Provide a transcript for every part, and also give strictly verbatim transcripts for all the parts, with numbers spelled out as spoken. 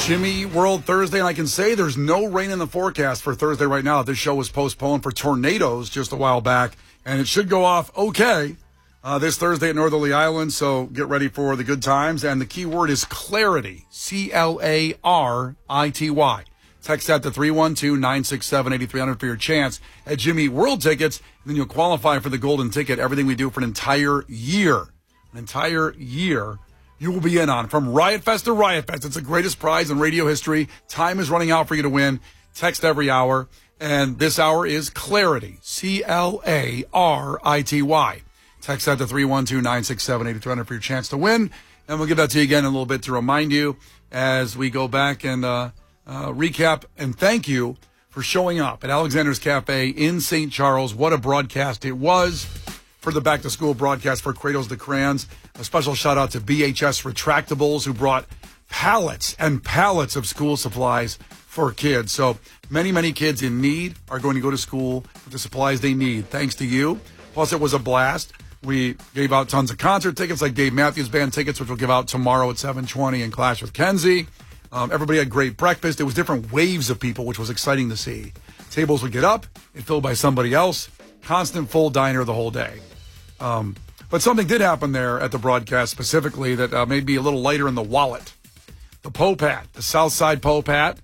Jimmy World Thursday, and I can say there's no rain in the forecast for Thursday right now. This show was postponed for tornadoes just a while back, and it should go off okay uh, this Thursday at Northerly Island, so get ready for the good times. And the key word is clarity, C L A R I T Y. Text that to three one two, nine six seven, eight three zero zero for your chance at Jimmy World tickets, and then you'll qualify for the golden ticket, everything we do for an entire year. An entire year. You will be in on from Riot Fest to Riot Fest. It's the greatest prize in radio history. Time is running out for you to win. Text every hour. And this hour is Clarity. C L A R I T Y. Text that to three one two, nine six seven, eight two zero zero for your chance to win. And we'll give that to you again in a little bit to remind you as we go back and uh, uh, recap and thank you for showing up at Alexander's Cafe in Saint Charles. What a broadcast it was for the back-to-school broadcast for Cradles to Crayons. A special shout-out to B H S Retractables, who brought pallets and pallets of school supplies for kids. So many, many kids in need are going to go to school with the supplies they need, thanks to you. Plus, it was a blast. We gave out tons of concert tickets, like Dave Matthews Band tickets, which we'll give out tomorrow at seven twenty in Clash with Kenzie. Um, everybody had great breakfast. It was different waves of people, which was exciting to see. Tables would get up and filled by somebody else. Constant full diner the whole day. Um, but something did happen there at the broadcast specifically that uh, made me a little lighter in the wallet. The Pope hat, the Southside Pope hat,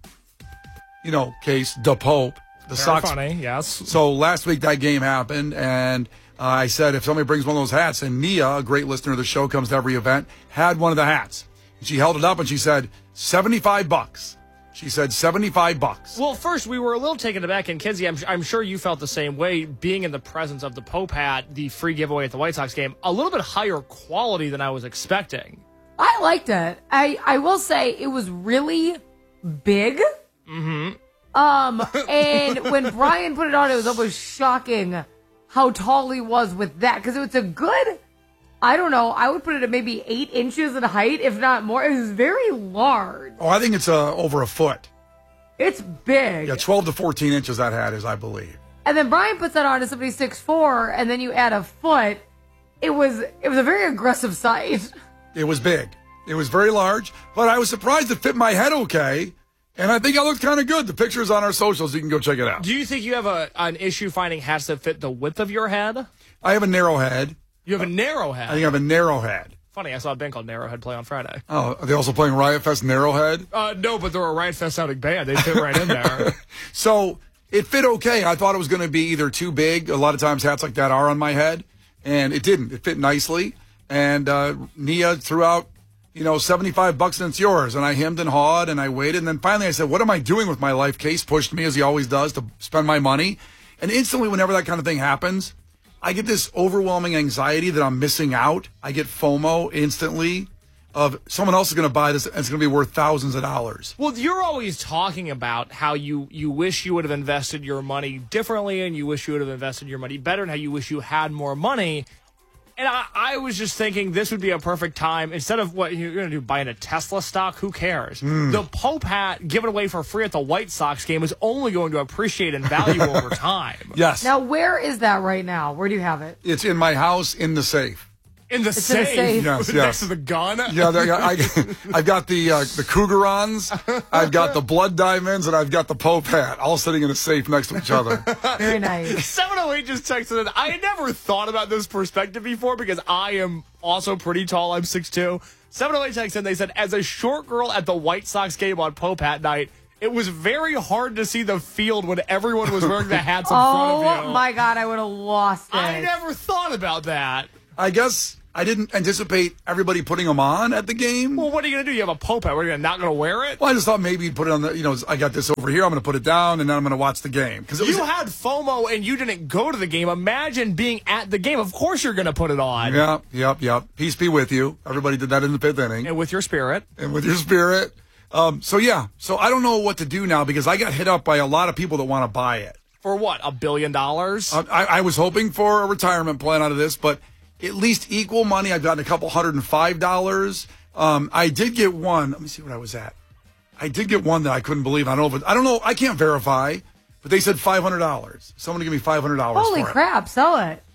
you know, case, the Pope, the Very Sox. funny, yes. So last week that game happened, and uh, I said if somebody brings one of those hats, and Nia, a great listener of the show, comes to every event, had one of the hats. And she held it up and she said, seventy-five bucks. She said seventy-five bucks. Well, first, we were a little taken aback, and Kinsey, I'm, I'm sure you felt the same way, being in the presence of the Pope hat, the free giveaway at the White Sox game, a little bit higher quality than I was expecting. I liked it. I, I will say it was really big. Mm-hmm. Um, and when Brian put it on, it was almost shocking how tall he was with that, because it was a good, I don't know, I would put it at maybe eight inches in height, if not more. It was very large. Oh, I think it's uh, over a foot. It's big. Yeah, twelve to fourteen inches that hat is, I believe. And then Brian puts that on to somebody six foot four, and then you add a foot. It was it was a very aggressive sight. It was big. It was very large, but I was surprised it fit my head okay, and I think I looked kind of good. The picture's on our socials. You can go check it out. Do you think you have a an issue finding hats that fit the width of your head? I have a narrow head. You have a narrow head? I think I have a narrow head. Funny, I saw a band called Narrowhead play on Friday. Oh, are they also playing Riot Fest Narrowhead? Uh, no, but they're a Riot Fest sounding band. They fit right in there. So it fit okay. I thought it was going to be either too big. A lot of times hats like that are on my head, and it didn't. It fit nicely. And uh, Nia threw out, you know, seventy-five bucks and it's yours. And I hemmed and hawed and I waited. And then finally I said, what am I doing with my life? Case pushed me, as he always does, to spend my money. And instantly, whenever that kind of thing happens, I get this overwhelming anxiety that I'm missing out. I get FOMO instantly of someone else is going to buy this and it's going to be worth thousands of dollars. Well, you're always talking about how you, you wish you would have invested your money differently and you wish you would have invested your money better and how you wish you had more money. And I, I was just thinking this would be a perfect time. Instead of what you're going to do, buying a Tesla stock, who cares? Mm. The Pope hat given away for free at the White Sox game is only going to appreciate in value over time. Yes. Now, where is that right now? Where do you have it? It's in my house in the safe. In the it's safe? In the safe. Yes, yes. Next to the gun? Yeah, I, I've got the uh, the Cougarons, I've got the Blood Diamonds, and I've got the Pope hat, all sitting in a safe next to each other. Very nice. seven oh eight just texted in. I had never thought about this perspective before because I am also pretty tall. I'm six two. seven oh eight texted in. They said, as a short girl at the White Sox game on Pope hat night, it was very hard to see the field when everyone was wearing the hats in oh, front of you. Oh, my God. I would have lost it. I never thought about that. I guess I didn't anticipate everybody putting them on at the game. Well, what are you going to do? You have a Pope hat. What, are you not going to wear it? Well, I just thought maybe you'd put it on the, you know, I got this over here. I'm going to put it down, and then I'm going to watch the game. Cause it you was, had FOMO, and you didn't go to the game. Imagine being at the game. Of course you're going to put it on. Yep, yep, yep. Peace be with you. Everybody did that in the fifth inning. And with your spirit. And with your spirit. Um, so, yeah. So I don't know what to do now because I got hit up by a lot of people that want to buy it. For what, a billion dollars? Uh, I, I was hoping for a retirement plan out of this, but at least equal money. I've gotten a couple hundred and five dollars. Um, I did get one. Let me see what I was at. I did get one that I couldn't believe. I don't know. If it, I don't know. I can't verify, but they said five hundred dollars. Someone give me five hundred dollars. Holy for crap! It. Sell it.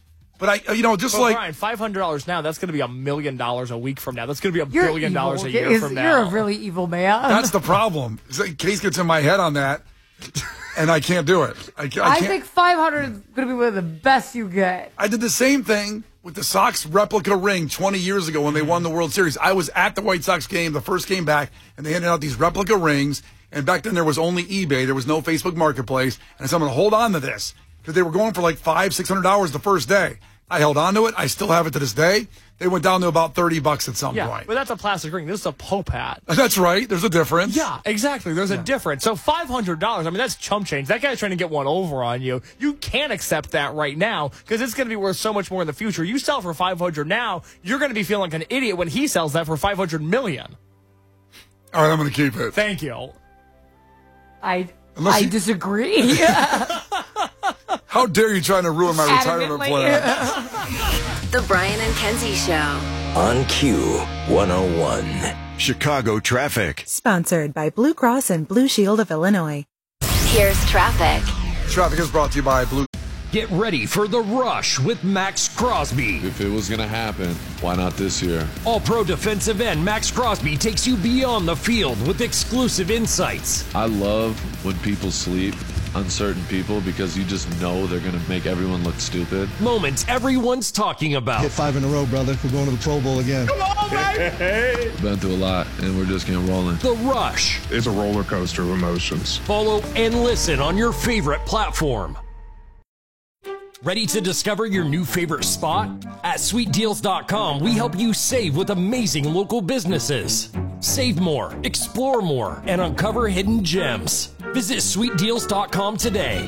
But I, you know, just But like Brian, five hundred dollars now, that's going to be a million dollars a week from now. That's going to be a You're billion evil. dollars a You're- year from now. You're a really evil man. that's the problem. It's like Case gets in my head on that, and I can't do it. I, ca- I I can't. think five hundred is going to be one of the best you get. I did the same thing with the Sox replica ring twenty years ago when they won the World Series. I was at the White Sox game, the first game back, and they handed out these replica rings. And back then there was only eBay. There was no Facebook Marketplace. And so I'm going to hold on to this because they were going for like five, six hundred dollars the first day. I held on to it. I still have it to this day. They went down to about thirty bucks at some Yeah, point. but that's a plastic ring. This is a Pope hat. That's right. There's a difference. Yeah, exactly. There's a difference. So five hundred dollars, I mean, that's chump change. That guy's trying to get one over on you. You can't accept that right now because it's going to be worth so much more in the future. You sell for five hundred dollars now, you're going to be feeling like an idiot when he sells that for five hundred million dollars. All right, I'm going to keep it. Thank you. I Unless I you- disagree. How dare you trying to ruin my retirement Adamantly. plan? The Brian and Kenzie Show. On Q one oh one. Chicago traffic. Sponsored by Blue Cross and Blue Shield of Illinois. Here's traffic. Traffic is brought to you by Blue. Get ready for the rush with Max Crosby. If it was going to happen, why not this year? All-pro defensive end Max Crosby takes you beyond the field with exclusive insights. I love when people sleep on certain people because you just know they're going to make everyone look stupid. Moments everyone's talking about. Hit five in a row, brother. We're going to the Pro Bowl again. We've been through a lot, and we're just getting rolling. The Rush. It's a roller coaster of emotions. Follow and listen on your favorite platform. Ready to discover your new favorite spot? At sweet deals dot com, we help you save with amazing local businesses. Save more, explore more, and uncover hidden gems. Visit sweet deals dot com today.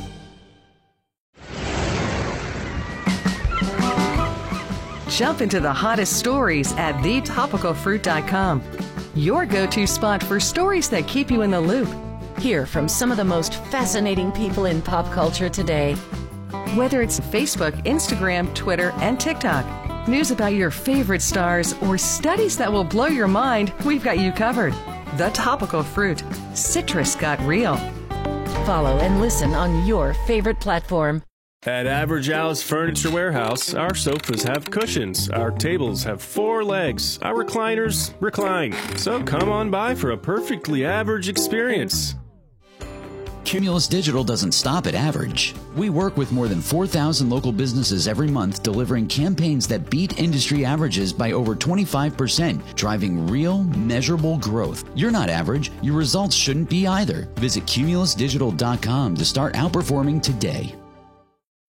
Jump into the hottest stories at the topical fruit dot com. Your go-to spot for stories that keep you in the loop. Hear from some of the most fascinating people in pop culture today. Whether it's Facebook, Instagram, Twitter, and TikTok, news about your favorite stars, or studies that will blow your mind, we've got you covered. The Topical Fruit. Citrus got real. Follow and listen on your favorite platform. At Average House Furniture Warehouse, our sofas have cushions, our tables have four legs, our recliners recline. So come on by for a perfectly average experience. Cumulus Digital doesn't stop at average. We work with more than four thousand local businesses every month, delivering campaigns that beat industry averages by over twenty-five percent, driving real, measurable growth. You're not average. Your results shouldn't be either. Visit cumulus digital dot com to start outperforming today.